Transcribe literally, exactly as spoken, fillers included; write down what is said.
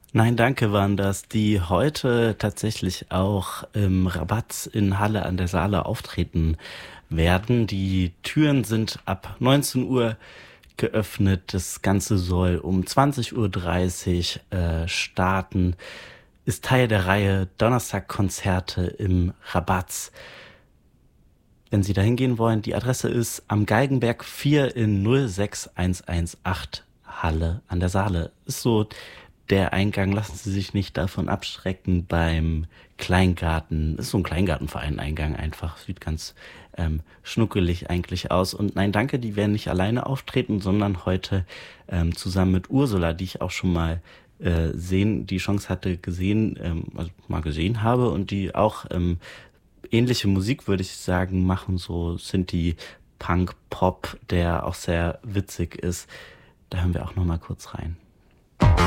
Nein, danke waren das, die heute tatsächlich auch im Rabatz in Halle an der Saale auftreten werden. Die Türen sind ab neunzehn Uhr geöffnet. Das Ganze soll um zwanzig Uhr dreißig äh, starten. Ist Teil der Reihe Donnerstagkonzerte im Rabatz. Wenn Sie da hingehen wollen, die Adresse ist am Galgenberg vier in null sechs eins eins acht Halle an der Saale. Ist so der Eingang, lassen Sie sich nicht davon abschrecken beim Kleingarten. Ist so ein Kleingartenverein-Eingang einfach. Sieht ganz ähm, schnuckelig eigentlich aus. Und nein, danke, die werden nicht alleine auftreten, sondern heute ähm, zusammen mit Ursula, die ich auch schon mal äh, sehen, die Chance hatte gesehen, ähm, also mal gesehen habe und die auch ähm, ähnliche Musik, würde ich sagen, machen. So sind die Punk-Pop, der auch sehr witzig ist. Da hören wir auch noch mal kurz rein.